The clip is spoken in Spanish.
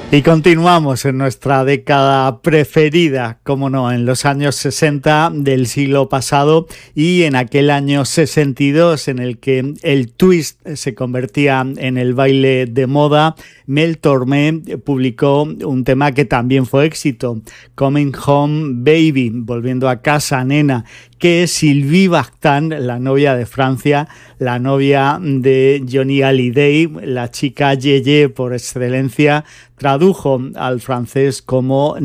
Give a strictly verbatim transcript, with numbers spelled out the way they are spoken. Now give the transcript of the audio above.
Y continuamos en nuestra década preferida, como no, en los años sesenta del siglo pasado y en aquel año sesenta y dos en el que el twist se convertía en el baile de moda. Mel Tormé publicó un tema que también fue éxito, Coming Home Baby, volviendo a casa, nena, que Sylvie Vartan, la novia de Francia, la novia de Johnny Hallyday, la chica yeye por excelencia, tradujo al francés como